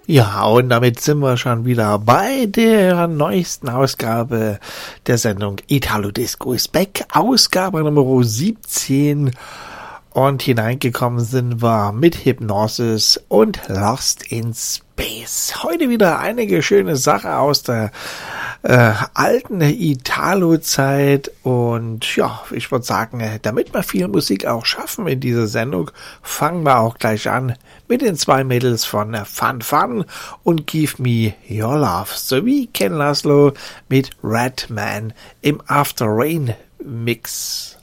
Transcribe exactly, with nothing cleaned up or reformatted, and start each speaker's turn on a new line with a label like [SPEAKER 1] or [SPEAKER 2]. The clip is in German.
[SPEAKER 1] Ja, und damit sind wir schon wieder bei der neuesten Ausgabe der Sendung Italo Disco is Back, Ausgabe Nummer siebzehn. Und hineingekommen sind wir mit Hypnosis und Lost in Space. Heute wieder einige schöne Sachen aus der äh, alten Italo-Zeit. Und ja, ich würde sagen, damit wir viel Musik auch schaffen in dieser Sendung, fangen wir auch gleich an mit den zwei Mädels von Fun Fun und Give Me Your Love, sowie Ken Laszlo mit Red Man im After Rain Mix.